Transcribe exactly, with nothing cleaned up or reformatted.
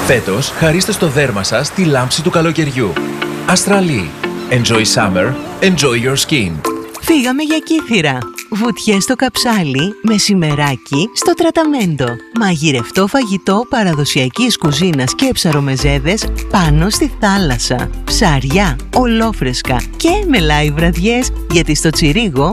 Φέτος, χαρίστε στο δέρμα σας τη λάμψη του καλοκαιριού. Astralis. Enjoy summer, enjoy your skin. Φύγαμε για Κύθυρα. Βουτιές στο Καψάλι, μεσημεράκι στο Τραταμέντο. Μαγειρευτό φαγητό παραδοσιακής κουζίνας και ψαρομεζέδες πάνω στη θάλασσα. Ψάρια, ολόφρεσκα και με live βραδιές, γιατί στο Τσιρίγο